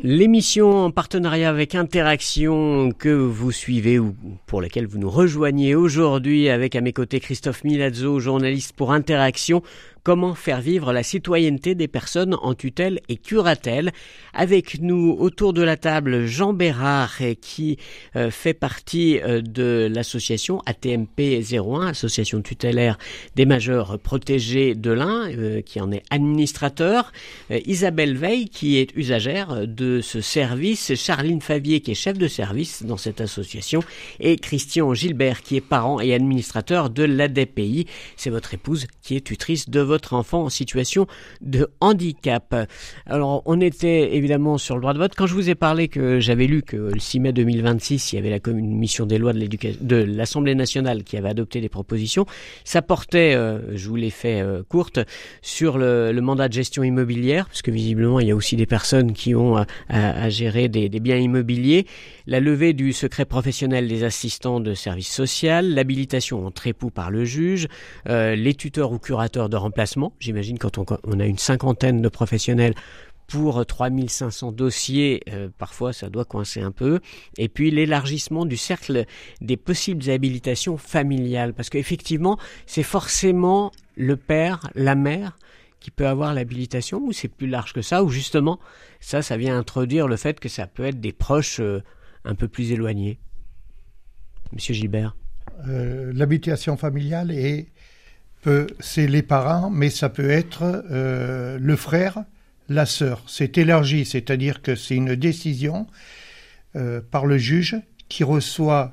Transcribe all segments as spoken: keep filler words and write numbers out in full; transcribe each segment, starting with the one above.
L'émission en partenariat avec Interaction que vous suivez ou pour laquelle vous nous rejoignez aujourd'hui avec à mes côtés Christophe Milazzo, journaliste pour Interaction. Comment faire vivre la citoyenneté des personnes en tutelle et curatelle. Avec nous autour de la table Jean Bérard qui euh, fait partie euh, de l'association A T M P zéro un, association tutélaire des majeurs protégés de l'Ain, euh, qui en est administrateur. Euh, Isabelle Veil qui est usagère de ce service. Charline Favier qui est chef de service dans cette association. Et Christian Gilbert qui est parent et administrateur de l'A D P I. C'est votre épouse qui est tutrice de votre votre enfant en situation de handicap. Alors, on était évidemment sur le droit de vote. Quand je vous ai parlé que j'avais lu que le six mai deux mille vingt-six, il y avait la commission des lois de, l'éducation, de l'Assemblée nationale qui avait adopté des propositions, ça portait, euh, je vous l'ai fait euh, courte, sur le, le mandat de gestion immobilière, parce que visiblement, il y a aussi des personnes qui ont à, à, à gérer des, des biens immobiliers, la levée du secret professionnel des assistants de services sociaux, l'habilitation entre époux par le juge, euh, les tuteurs ou curateurs de remplacement. J'imagine quand on, on a une cinquantaine de professionnels pour trois mille cinq cents dossiers, euh, parfois ça doit coincer un peu. Et puis l'élargissement du cercle des possibles habilitations familiales. Parce qu'effectivement, c'est forcément le père, la mère qui peut avoir l'habilitation, ou c'est plus large que ça, ou justement, ça, ça vient introduire le fait que ça peut être des proches euh, un peu plus éloignés. Monsieur Gilbert. Euh, l'habilitation familiale est Peut, c'est les parents, mais ça peut être euh, le frère, la sœur. C'est élargi, c'est-à-dire que c'est une décision euh, par le juge qui reçoit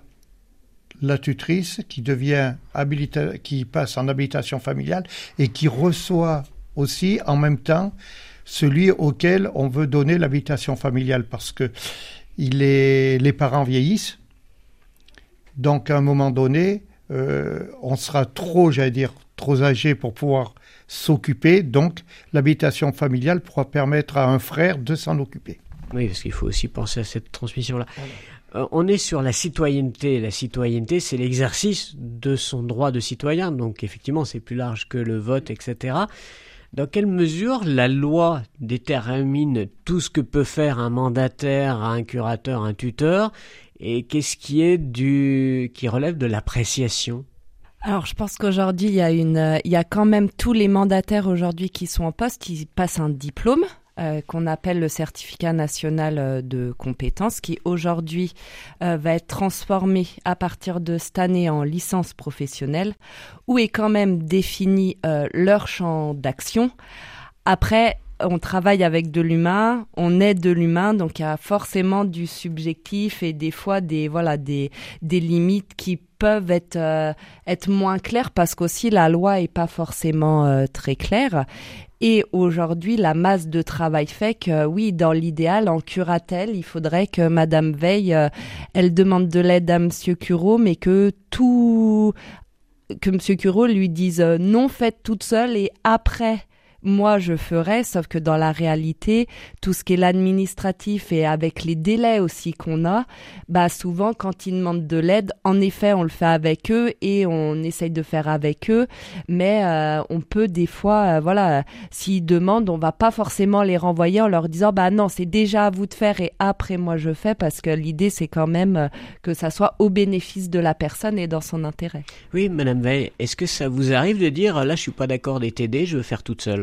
la tutrice, qui devient habilita- qui passe en habilitation familiale et qui reçoit aussi en même temps celui auquel on veut donner l'habilitation familiale, parce que il est, les parents vieillissent, donc à un moment donné, euh, on sera trop, j'allais dire, trop âgé pour pouvoir s'occuper, donc l'habitation familiale pourra permettre à un frère de s'en occuper. Oui, parce qu'il faut aussi penser à cette transmission-là. Euh, on est sur la citoyenneté. La citoyenneté, c'est l'exercice de son droit de citoyen, donc effectivement, c'est plus large que le vote, et cetera. Dans quelle mesure la loi détermine tout ce que peut faire un mandataire, un curateur, un tuteur, et qu'est-ce qui est du qui relève de l'appréciation ? Alors, je pense qu'aujourd'hui, il y a une, euh, il y a quand même tous les mandataires aujourd'hui qui sont en poste, qui passent un diplôme, euh, qu'on appelle le certificat national euh, de compétences, qui aujourd'hui euh, va être transformé à partir de cette année en licence professionnelle, où est quand même défini euh, leur champ d'action. Après, on travaille avec de l'humain, on aide de l'humain, donc il y a forcément du subjectif et des fois des voilà des des limites qui peuvent être euh, être moins claires parce qu'aussi la loi est pas forcément euh, très claire. Et aujourd'hui, la masse de travail fait que, oui, dans l'idéal, en curatelle, il faudrait que Madame Veil, euh, elle demande de l'aide à Monsieur Cureau, mais que tout, que Monsieur Cureau lui dise euh, non, faites toute seule et après, moi, je ferais, sauf que dans la réalité, tout ce qui est l'administratif et avec les délais aussi qu'on a, bah souvent, quand ils demandent de l'aide, en effet, on le fait avec eux et on essaye de faire avec eux, mais euh, on peut des fois, euh, voilà, s'ils demandent, on va pas forcément les renvoyer en leur disant, bah non, c'est déjà à vous de faire et après, moi, je fais, parce que l'idée, c'est quand même euh, que ça soit au bénéfice de la personne et dans son intérêt. Oui, Madame Veil, est-ce que ça vous arrive de dire, là, je suis pas d'accord d'être aidée, je veux faire toute seule ?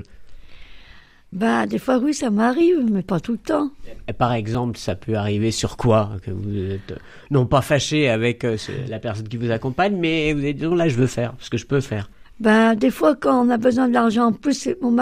Ben, des fois, oui, ça m'arrive, mais pas tout le temps. Et par exemple, ça peut arriver sur quoi ? Que vous êtes, non pas fâché avec euh, la personne qui vous accompagne, mais vous êtes dit, non, là, je veux faire, ce que je peux faire. Ben, des fois, quand on a besoin de l'argent en plus, mon mari